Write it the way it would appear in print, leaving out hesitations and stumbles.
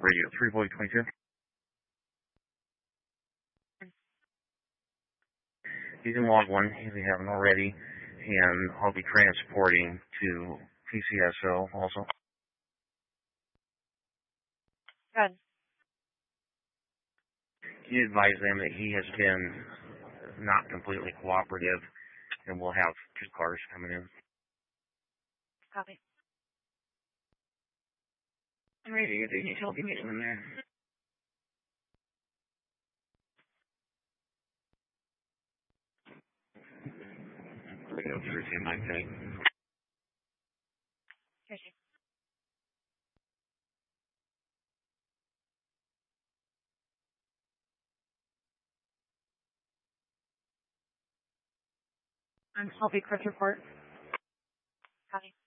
Radio 3 Boy 22. He's in log 1 if you haven't already, and I'll be transporting to PCSO also. Good. You advise them that he has been not completely cooperative, and we'll have 2 cars coming in. Copy. I'm ready to get the utility meeting in there. Radio 329K. Okay. I'm Shelby, Chris report. Copy.